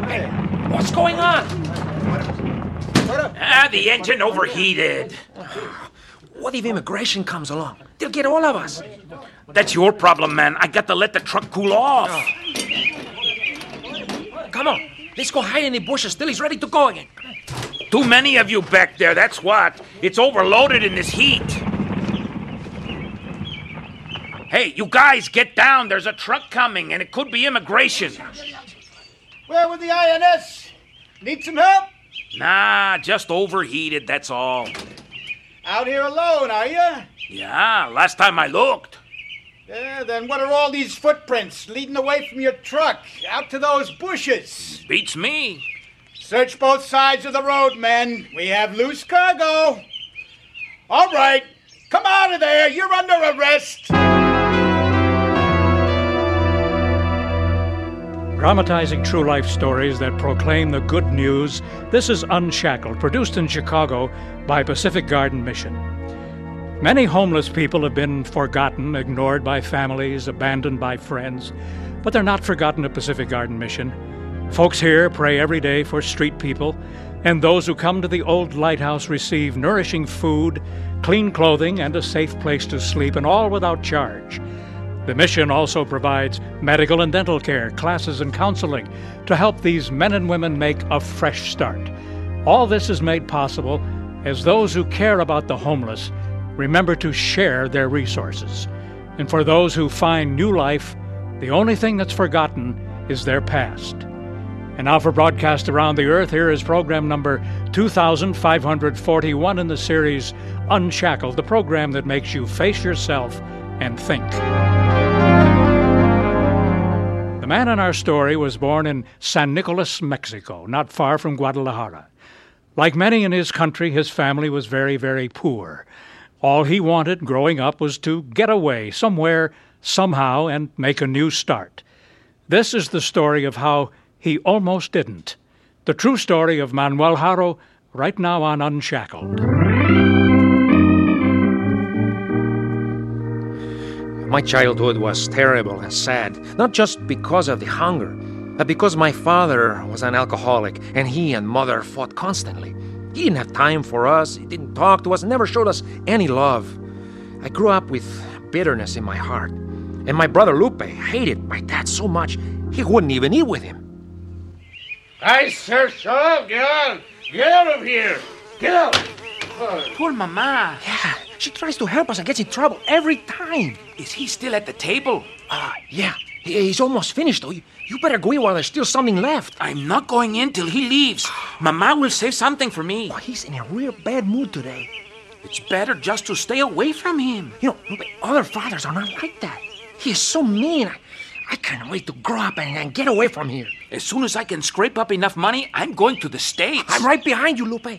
What's going on? The engine overheated. What if immigration comes along? They'll get all of us. That's your problem, man. I got to let the truck cool off. Come on, let's go hide in the bushes till he's ready to go again. Too many of you back there, that's what. It's overloaded in this heat. Hey, you guys, get down. There's a truck coming, and it could be immigration. Where with the INS? Need some help? Nah, just overheated, that's all. Out here alone, are you? Yeah, last time I looked. Yeah, then what are all these footprints leading away from your truck, out to those bushes? Beats me. Search both sides of the road, men. We have loose cargo. All right, come out of there. You're under arrest. Dramatizing true life stories that proclaim the good news, this is Unshackled, produced in Chicago by Pacific Garden Mission. Many homeless people have been forgotten, ignored by families, abandoned by friends, but they're not forgotten at Pacific Garden Mission. Folks here pray every day for street people, and those who come to the old lighthouse receive nourishing food, clean clothing, and a safe place to sleep, and all without charge. The mission also provides medical and dental care, classes, and counseling to help these men and women make a fresh start. All this is made possible as those who care about the homeless remember to share their resources. And for those who find new life, the only thing that's forgotten is their past. And now for broadcast around the earth, here is program number 2541 in the series Unshackled, the program that makes you face yourself and think. The man in our story was born in San Nicolas, Mexico, not far from Guadalajara. Like many in his country, his family was very, very poor. All he wanted growing up was to get away somewhere, somehow, and make a new start. This is the story of how he almost didn't. The true story of Manuel Haro, right now on Unshackled. My childhood was terrible and sad, not just because of the hunger, but because my father was an alcoholic and he and mother fought constantly. He didn't have time for us, he didn't talk to us, never showed us any love. I grew up with bitterness in my heart, and my brother Lupe hated my dad so much he wouldn't even eat with him. I said, shut up, get out! Get out of here! Get out! Poor Mama. Yeah, she tries to help us and gets in trouble every time. Is he still at the table? Yeah, he's almost finished, though. You better go in while there's still something left. I'm not going in till he leaves. Mama will save something for me. Oh, he's in a real bad mood today. It's better just to stay away from him. You know, other fathers are not like that. He is so mean. I can't wait to grow up and get away from here. As soon as I can scrape up enough money, I'm going to the States. I'm right behind you, Lupe.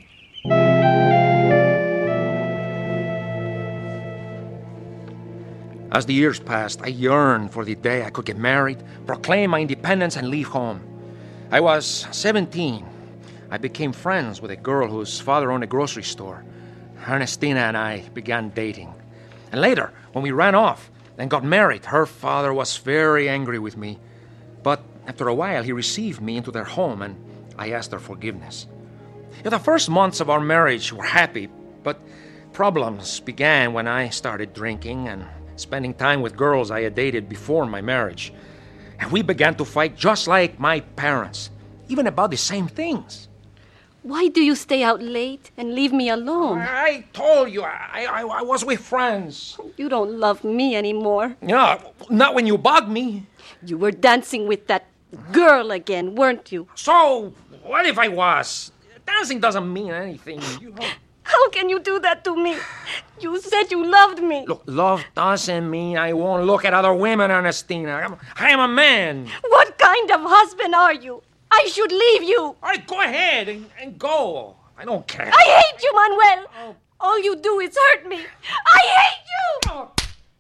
As the years passed, I yearned for the day I could get married, proclaim my independence, and leave home. I was 17. I became friends with a girl whose father owned a grocery store. Ernestina and I began dating. And later, when we ran off and got married, her father was very angry with me. But after a while, he received me into their home, and I asked their forgiveness. The first months of our marriage were happy, but problems began when I started drinking and spending time with girls I had dated before my marriage. And we began to fight just like my parents, even about the same things. Why do you stay out late and leave me alone? I told you, I was with friends. You don't love me anymore. Yeah, not when you bugged me. You were dancing with that girl again, weren't you? So, what if I was? Dancing doesn't mean anything. How can you do that to me? You said you loved me. Look, love doesn't mean I won't look at other women, Ernestina. I am a man. What kind of husband are you? I should leave you. All right, go ahead and go. I don't care. I hate you, Manuel. All you do is hurt me. I hate you.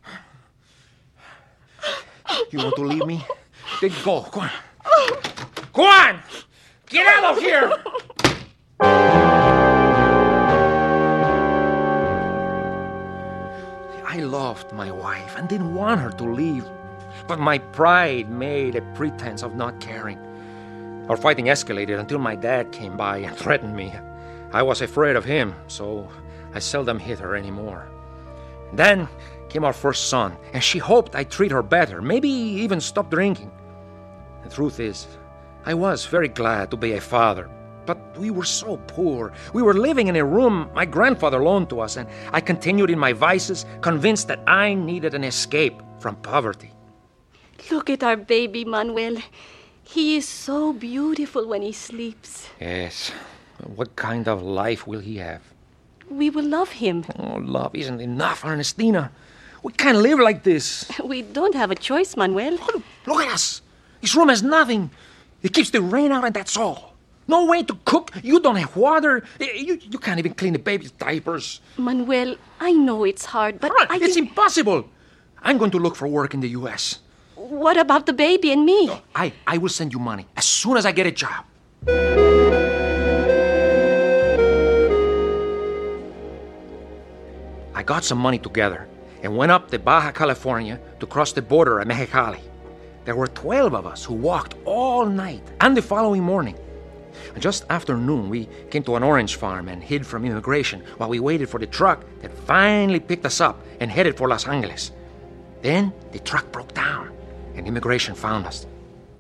You want to leave me? Then go. Go on. Go on. Get out of here. I loved my wife and didn't want her to leave, but my pride made a pretense of not caring. Our fighting escalated until my dad came by and threatened me. I was afraid of him, so I seldom hit her anymore. Then came our first son, and she hoped I'd treat her better, maybe even stop drinking. The truth is, I was very glad to be a father, but we were so poor. We were living in a room my grandfather loaned to us, and I continued in my vices, convinced that I needed an escape from poverty. Look at our baby, Manuel. He is so beautiful when he sleeps. Yes. What kind of life will he have? We will love him. Oh, love isn't enough, Ernestina. We can't live like this. We don't have a choice, Manuel. Look at us. This room has nothing. It keeps the rain out, and that's all. No way to cook. You don't have water. You can't even clean the baby's diapers. Manuel, I know it's hard, but It's impossible. I'm going to look for work in the U.S. What about the baby and me? I will send you money as soon as I get a job. I got some money together and went up to Baja California to cross the border at Mexicali. There were 12 of us who walked all night and the following morning. And just after noon, we came to an orange farm and hid from immigration while we waited for the truck that finally picked us up and headed for Los Angeles. Then the truck broke down and immigration found us.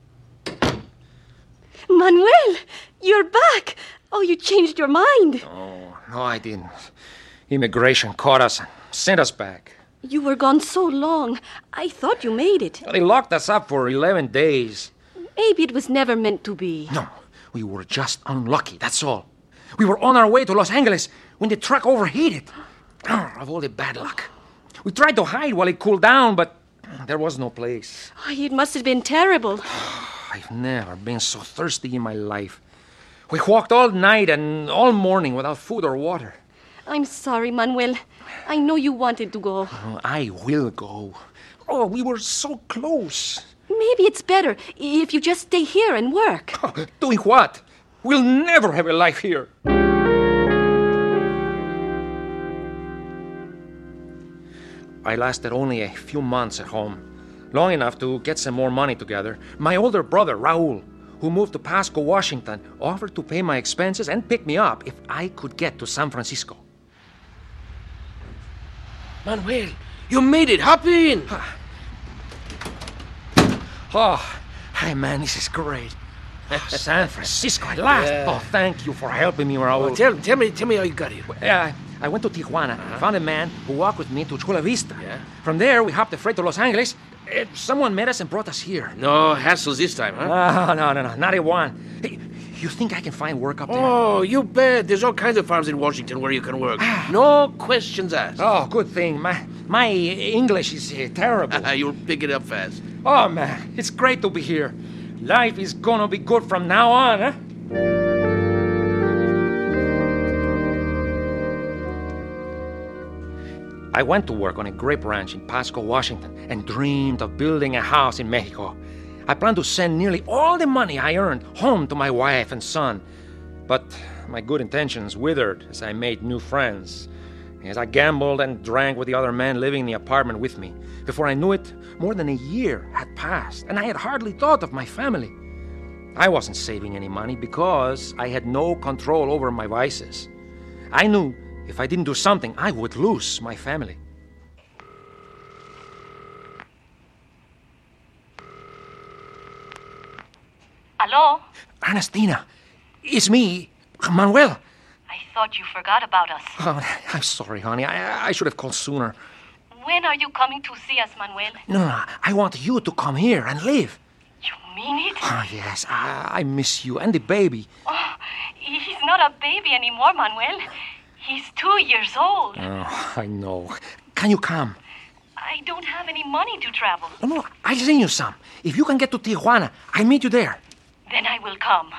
Manuel, you're back. Oh, you changed your mind. No, I didn't. Immigration caught us and sent us back. You were gone so long. I thought you made it. They locked us up for 11 days. Maybe it was never meant to be. No, we were just unlucky, that's all. We were on our way to Los Angeles when the truck overheated. Of all the bad luck. We tried to hide while it cooled down, but there was no place. Oh, it must have been terrible. I've never been so thirsty in my life. We walked all night and all morning without food or water. I'm sorry, Manuel. I know you wanted to go. I will go. Oh, we were so close. Maybe it's better if you just stay here and work. Doing what? We'll never have a life here. I lasted only a few months at home, long enough to get some more money together. My older brother, Raul, who moved to Pasco, Washington, offered to pay my expenses and pick me up if I could get to San Francisco. Manuel, you made it. Hop in. Oh, hey man, this is great. San Francisco at last. Yeah. Oh, thank you for helping me, Raul. Tell me how you got here. Yeah, I went to Tijuana, found a man who walked with me to Chula Vista. Yeah. From there, we hopped a freight to Los Angeles. Someone met us and brought us here. No hassles this time, huh? No, not a one. Hey, you think I can find work up there? Oh, you bet. There's all kinds of farms in Washington where you can work. No questions asked. Oh, good thing. My English is terrible. You'll pick it up fast. Oh, man, it's great to be here. Life is gonna be good from now on, huh? I went to work on a grape ranch in Pasco, Washington, and dreamed of building a house in Mexico. I planned to send nearly all the money I earned home to my wife and son. But my good intentions withered as I made new friends, as I gambled and drank with the other men living in the apartment with me. Before I knew it, more than a year had passed, and I had hardly thought of my family. I wasn't saving any money because I had no control over my vices. I knew if I didn't do something, I would lose my family. Hello? Ernestina, it's me, Manuel. I thought you forgot about us. Oh, I'm sorry, honey. I should have called sooner. When are you coming to see us, Manuel? No, I want you to come here and live. You mean it? Oh, yes, I miss you and the baby. Oh, he's not a baby anymore, Manuel. He's 2 years old. Oh, I know. Can you come? I don't have any money to travel. No, I'll send you some. If you can get to Tijuana, I'll meet you there. Then I will come.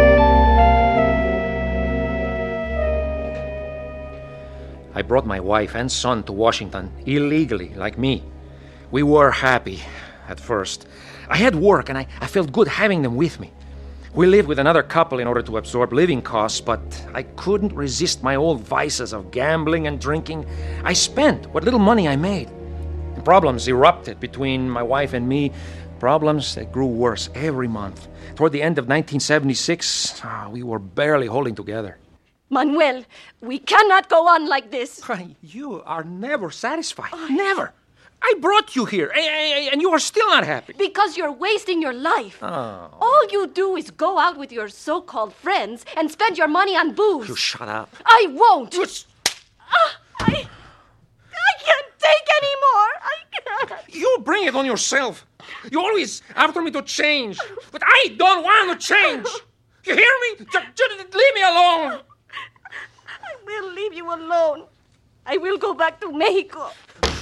I brought my wife and son to Washington illegally, like me. We were happy at first. I had work and I felt good having them with me. We lived with another couple in order to absorb living costs, but I couldn't resist my old vices of gambling and drinking. I spent what little money I made. Problems erupted between my wife and me. Problems that grew worse every month. Toward the end of 1976, we were barely holding together. Manuel, we cannot go on like this. You are never satisfied. Never. I brought you here, and you are still not happy. Because you're wasting your life. Oh. All you do is go out with your so-called friends and spend your money on booze. You shut up. I won't. I can't take anymore. I can't. You bring it on yourself. You're always after me to change. But I don't want to change. You hear me? Just leave me alone. I will leave you alone. I will go back to Mexico.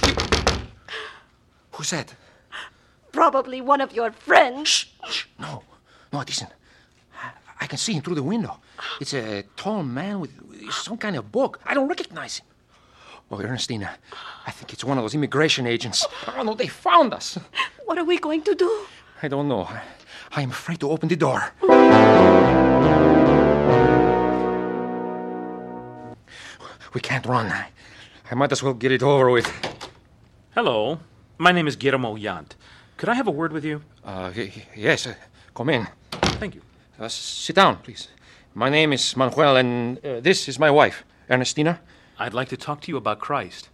Who's that? Probably one of your friends. Shh. No, it isn't. I can see him through the window. It's a tall man with some kind of book. I don't recognize him. Oh, Ernestina, I think it's one of those immigration agents. Oh, no, they found us. What are we going to do? I don't know. I'm afraid to open the door. We can't run. I might as well get it over with. Hello. My name is Guillermo Yant. Could I have a word with you? Yes. Come in. Thank you. Sit down, please. My name is Manuel, and this is my wife, Ernestina. I'd like to talk to you about Christ.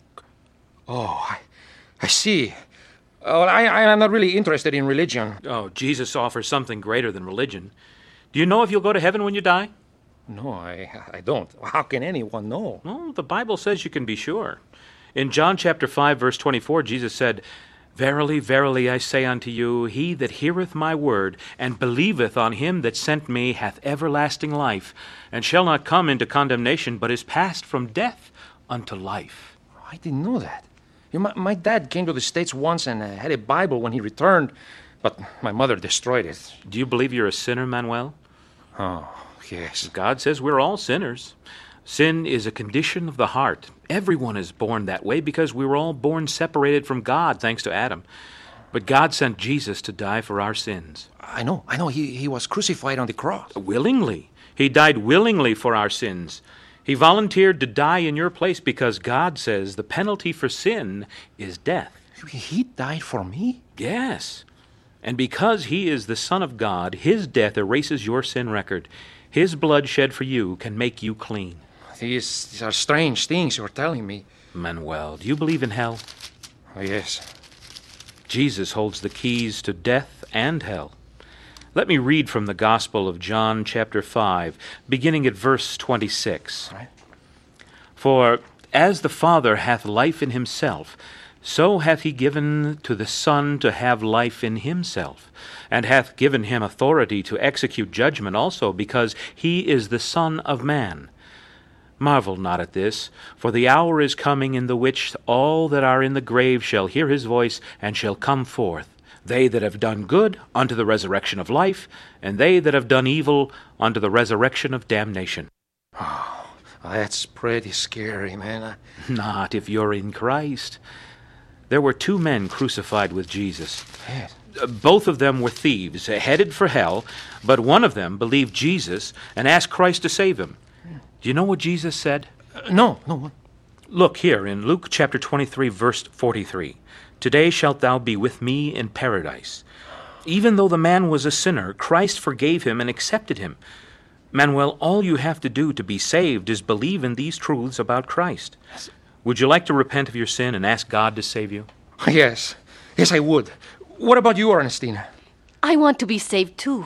Oh, I see. Well, I am not really interested in religion. Oh, Jesus offers something greater than religion. Do you know if you'll go to heaven when you die? No, I don't. How can anyone know? Well, the Bible says you can be sure. In John chapter 5, verse 24, Jesus said, Verily, verily, I say unto you, he that heareth my word, and believeth on him that sent me, hath everlasting life, and shall not come into condemnation, but is passed from death unto life. I didn't know that. My dad came to the States once and had a Bible when he returned, but my mother destroyed it. Do you believe you're a sinner, Manuel? Oh, yes. God says we're all sinners. Sin is a condition of the heart. Everyone is born that way because we were all born separated from God thanks to Adam. But God sent Jesus to die for our sins. I know. He was crucified on the cross. Willingly. He died willingly for our sins. He volunteered to die in your place because God says the penalty for sin is death. He died for me? Yes. And because he is the Son of God, his death erases your sin record. His blood shed for you can make you clean. These are strange things you're telling me. Manuel, do you believe in hell? Oh, yes. Jesus holds the keys to death and hell. Let me read from the Gospel of John chapter 5, beginning at verse 26. Right. For as the Father hath life in himself, so hath he given to the Son to have life in himself, and hath given him authority to execute judgment also, because he is the Son of Man. Marvel not at this, for the hour is coming in the which all that are in the grave shall hear his voice, and shall come forth, they that have done good unto the resurrection of life, and they that have done evil unto the resurrection of damnation. Oh, that's pretty scary, man. Not if you're in Christ. There were two men crucified with Jesus. Yes. Both of them were thieves, headed for hell, but one of them believed Jesus and asked Christ to save him. Do you know what Jesus said? No. Look here in Luke chapter 23, verse 43. Today shalt thou be with me in paradise. Even though the man was a sinner, Christ forgave him and accepted him. Manuel, all you have to do to be saved is believe in these truths about Christ. Would you like to repent of your sin and ask God to save you? Yes, I would. What about you, Ernestina? I want to be saved too.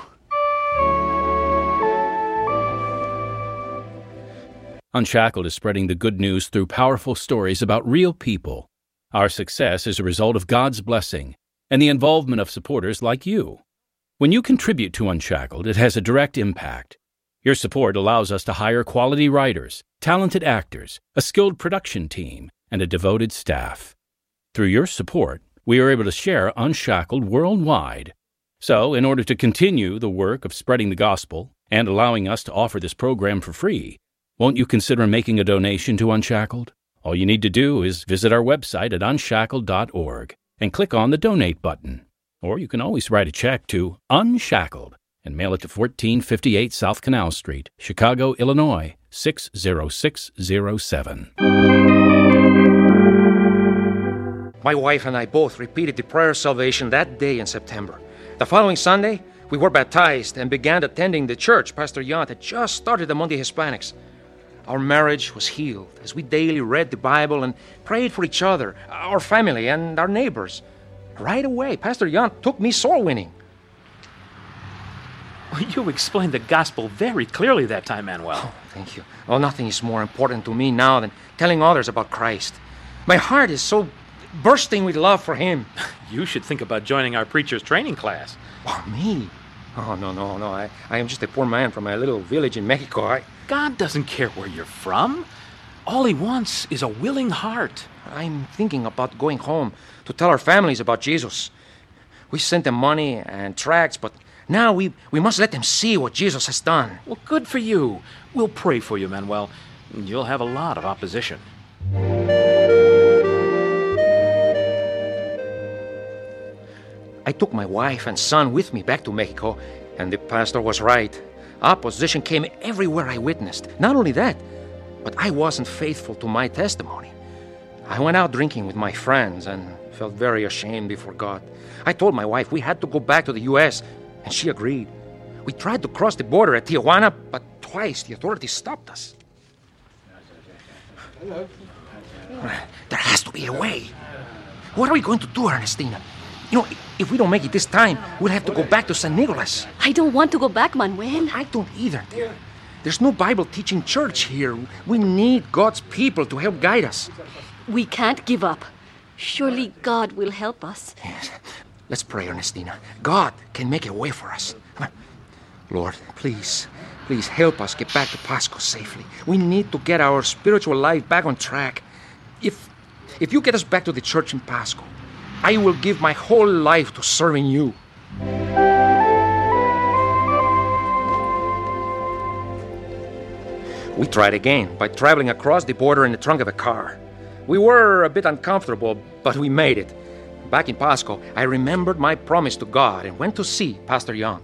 Unshackled is spreading the good news through powerful stories about real people. Our success is a result of God's blessing and the involvement of supporters like you. When you contribute to Unshackled, it has a direct impact. Your support allows us to hire quality writers, talented actors, a skilled production team, and a devoted staff. Through your support, we are able to share Unshackled worldwide. So, in order to continue the work of spreading the gospel and allowing us to offer this program for free, won't you consider making a donation to Unshackled? All you need to do is visit our website at unshackled.org and click on the Donate button. Or you can always write a check to Unshackled and mail it to 1458 South Canal Street, Chicago, Illinois, 60607. My wife and I both repeated the prayer of salvation that day in September. The following Sunday, we were baptized and began attending the church Pastor Yount had just started among the Hispanics. Our marriage was healed as we daily read the Bible and prayed for each other, our family, and our neighbors. Right away, Pastor Yount took me soul winning. You explained the gospel very clearly that time, Manuel. Oh, thank you. Oh, nothing is more important to me now than telling others about Christ. My heart is so bursting with love for him. You should think about joining our preacher's training class. Oh, me? Oh, no. I am just a poor man from a little village in Mexico. God doesn't care where you're from. All he wants is a willing heart. I'm thinking about going home to tell our families about Jesus. We sent them money and tracts, but now we must let them see what Jesus has done. Well, good for you. We'll pray for you, Manuel. You'll have a lot of opposition. I took my wife and son with me back to Mexico, and the pastor was right. Opposition came everywhere I witnessed. Not only that, but I wasn't faithful to my testimony. I went out drinking with my friends and felt very ashamed before God. I told my wife we had to go back to the U.S., and she agreed. We tried to cross the border at Tijuana, but twice the authorities stopped us. There has to be a way. What are we going to do, Ernestina? You know, if we don't make it this time, we'll have to go back to San Nicolas. I don't want to go back, Manuel. I don't either, dear. There's no Bible-teaching church here. We need God's people to help guide us. We can't give up. Surely God will help us. Yes. Let's pray, Ernestina. God can make a way for us. Lord, please help us get back to Pasco safely. We need to get our spiritual life back on track. If you get us back to the church in Pasco, I will give my whole life to serving you. We tried again by traveling across the border in the trunk of a car. We were a bit uncomfortable, but we made it. Back in Pasco, I remembered my promise to God and went to see Pastor Yount.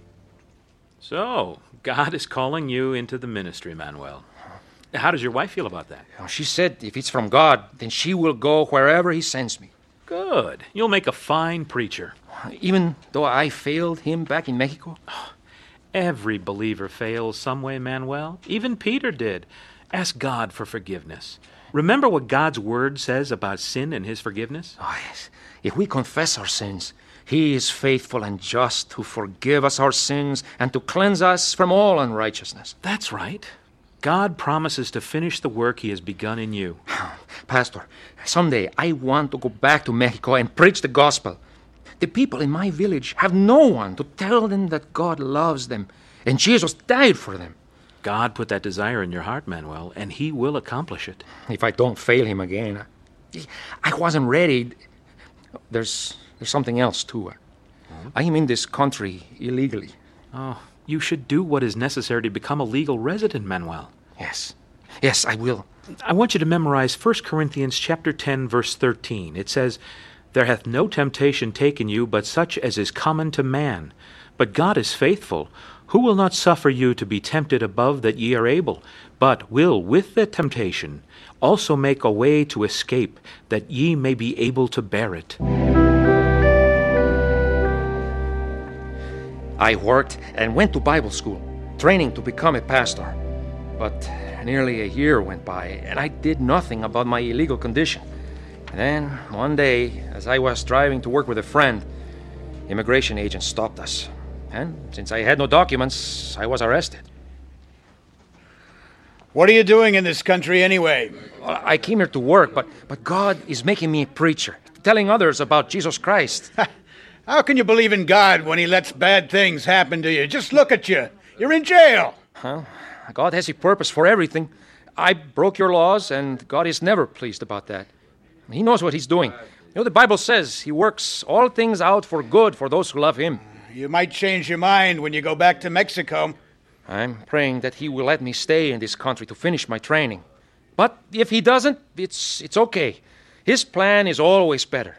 So, God is calling you into the ministry, Manuel. How does your wife feel about that? She said if it's from God, then she will go wherever he sends me. Good. You'll make a fine preacher. Even though I failed him back in Mexico? Every believer fails some way, Manuel. Even Peter did. Ask God for forgiveness. Remember what God's word says about sin and his forgiveness? Oh, yes. If we confess our sins, he is faithful and just to forgive us our sins and to cleanse us from all unrighteousness. That's right. God promises to finish the work he has begun in you. Pastor, someday I want to go back to Mexico and preach the gospel. The people in my village have no one to tell them that God loves them and Jesus died for them. God put that desire in your heart, Manuel, and he will accomplish it. If I don't fail him again, I wasn't ready. There's something else, too. I am in this country illegally. Oh, you should do what is necessary to become a legal resident, Manuel. Yes, I will. I want you to memorize 1 Corinthians chapter 10, verse 13. It says, "There hath no temptation taken you but such as is common to man. But God is faithful, who will not suffer you to be tempted above that ye are able, but will with the temptation also make a way to escape, that ye may be able to bear it." I worked and went to Bible school, training to become a pastor. But nearly a year went by, and I did nothing about my illegal condition. And then, one day, as I was driving to work with a friend, immigration agents stopped us. And since I had no documents, I was arrested. What are you doing in this country anyway? Well, I came here to work, but God is making me a preacher, telling others about Jesus Christ. How can you believe in God when he lets bad things happen to you? Just look at you. You're in jail. God has a purpose for everything. I broke your laws, and God is never pleased about that. He knows what he's doing. You know, the Bible says he works all things out for good for those who love him. You might change your mind when you go back to Mexico. I'm praying that he will let me stay in this country to finish my training. But if he doesn't, it's okay. His plan is always better.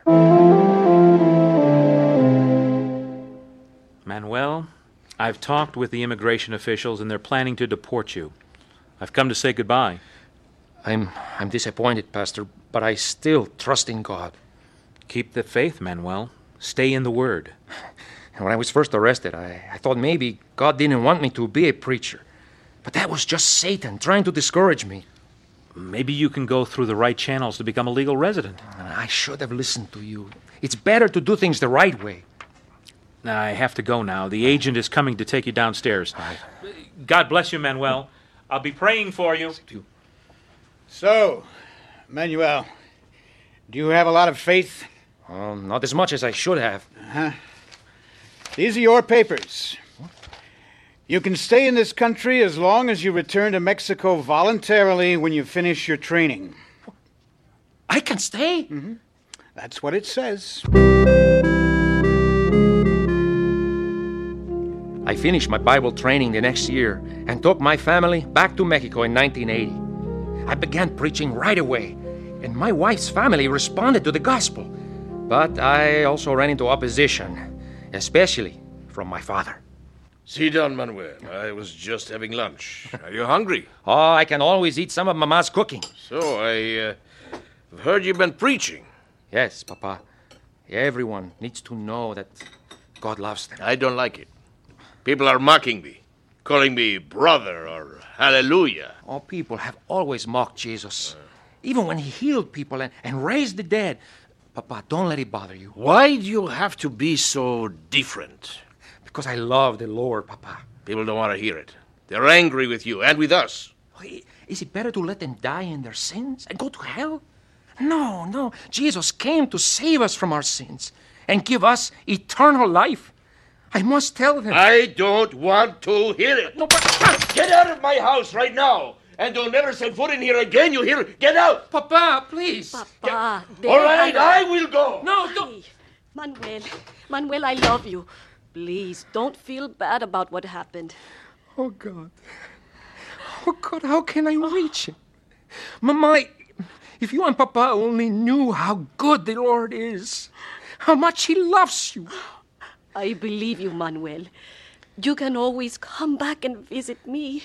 Manuel, I've talked with the immigration officials and they're planning to deport you. I've come to say goodbye. I'm disappointed, Pastor, but I still trust in God. Keep the faith, Manuel. Stay in the Word. When I was first arrested, I thought maybe God didn't want me to be a preacher. But that was just Satan trying to discourage me. Maybe you can go through the right channels to become a legal resident. I should have listened to you. It's better to do things the right way. I have to go now. The agent is coming to take you downstairs. God bless you, Manuel. I'll be praying for you. So, Manuel, do you have a lot of faith? Not as much as I should have. These are your papers. You can stay in this country as long as you return to Mexico voluntarily when you finish your training. I can stay? Mm-hmm. That's what it says. I finished my Bible training the next year and took my family back to Mexico in 1980. I began preaching right away, and my wife's family responded to the gospel. But I also ran into opposition, especially from my father. Sit down, Manuel. I was just having lunch. Are you hungry? Oh, I can always eat some of Mama's cooking. So, I've heard you've been preaching. Yes, Papa. Everyone needs to know that God loves them. I don't like it. People are mocking me, calling me brother or hallelujah. All people have always mocked Jesus, even when he healed people and raised the dead. Papa, don't let it bother you. Why do you have to be so different? Because I love the Lord, Papa. People don't want to hear it. They're angry with you and with us. Is it better to let them die in their sins and go to hell? No. Jesus came to save us from our sins and give us eternal life. I must tell them. I don't want to hear it. No, but... Get out of my house right now. And don't never set foot in here again, you hear? Get out! Papa, please. Papa, all right, I will go. No, don't. Manuel, I love you. Please, don't feel bad about what happened. Oh, God. Oh, God, how can I reach him? Mama, if you and Papa only knew how good the Lord is, how much he loves you. I believe you, Manuel. You can always come back and visit me.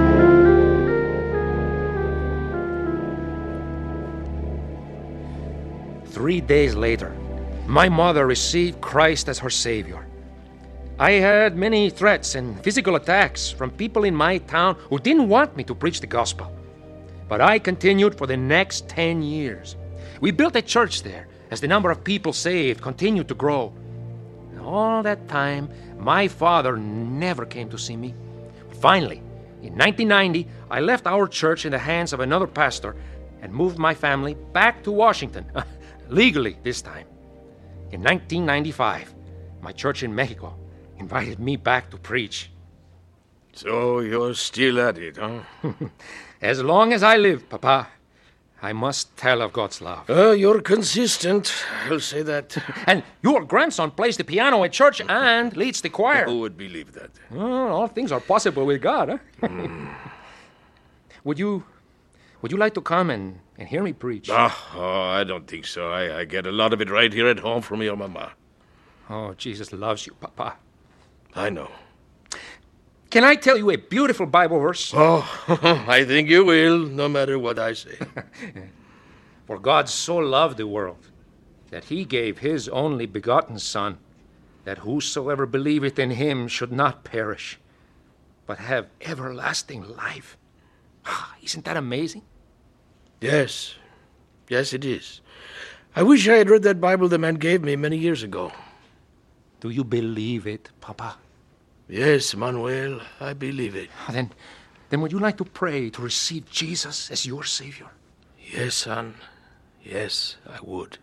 3 days later, my mother received Christ as her Savior. I had many threats and physical attacks from people in my town who didn't want me to preach the gospel. But I continued for the next 10 years. We built a church there as the number of people saved continued to grow. And all that time, my father never came to see me. Finally, in 1990, I left our church in the hands of another pastor and moved my family back to Washington, legally this time. In 1995, my church in Mexico invited me back to preach. So you're still at it, huh? As long as I live, Papa, I must tell of God's love. You're consistent, I'll say that. And your grandson plays the piano at church and leads the choir. Who would believe that? All things are possible with God, huh? Would you like to come and hear me preach? I don't think so. I get a lot of it right here at home from your mama. Oh, Jesus loves you, Papa. I know. Can I tell you a beautiful Bible verse? Oh, I think you will, no matter what I say. For God so loved the world that he gave his only begotten Son, that whosoever believeth in him should not perish, but have everlasting life. Isn't that amazing? Yes, it is. I wish I had read that Bible the man gave me many years ago. Do you believe it, Papa? Yes, Manuel, I believe it. Then would you like to pray to receive Jesus as your Savior? Yes, son. Yes, I would.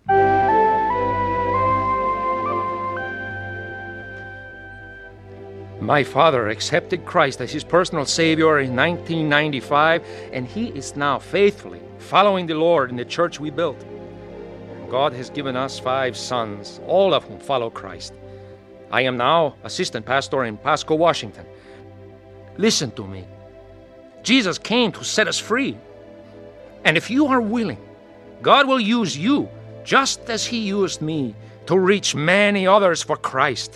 My father accepted Christ as his personal Savior in 1995, and he is now faithfully following the Lord in the church we built. God has given us 5 sons, all of whom follow Christ. I am now assistant pastor in Pasco, Washington. Listen to me. Jesus came to set us free. And if you are willing, God will use you, just as he used me, to reach many others for Christ.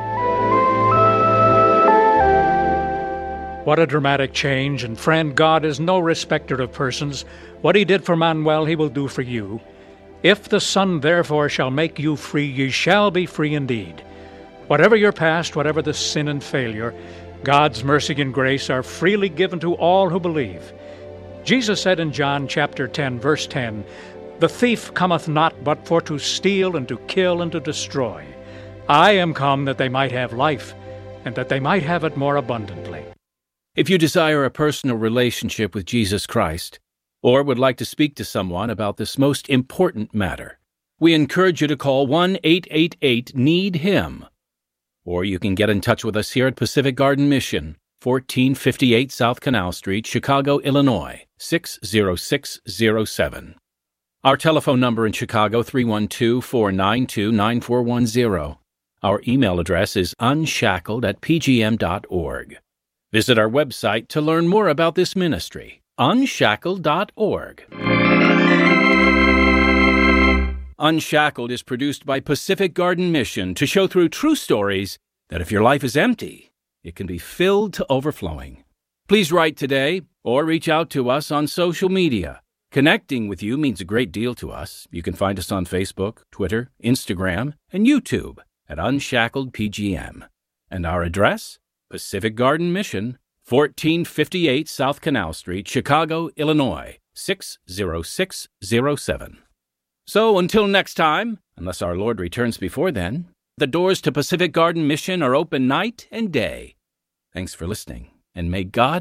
What a dramatic change. And friend, God is no respecter of persons. What he did for Manuel, he will do for you. If the Son therefore shall make you free, ye shall be free indeed. Whatever your past, whatever the sin and failure, God's mercy and grace are freely given to all who believe. Jesus said in John chapter 10, verse 10, "The thief cometh not but for to steal and to kill and to destroy. I am come that they might have life, and that they might have it more abundantly." If you desire a personal relationship with Jesus Christ, or would like to speak to someone about this most important matter, we encourage you to call 1-888-NEED-HIM. Or you can get in touch with us here at Pacific Garden Mission, 1458 South Canal Street, Chicago, Illinois, 60607. Our telephone number in Chicago, 312-492-9410. Our email address is unshackled@pgm.org. Visit our website to learn more about this ministry, unshackled.org. Unshackled is produced by Pacific Garden Mission to show through true stories that if your life is empty, it can be filled to overflowing. Please write today or reach out to us on social media. Connecting with you means a great deal to us. You can find us on Facebook, Twitter, Instagram, and YouTube at Unshackled PGM. And our address? Pacific Garden Mission, 1458 South Canal Street, Chicago, Illinois, 60607. So until next time, unless our Lord returns before then, the doors to Pacific Garden Mission are open night and day. Thanks for listening, and may God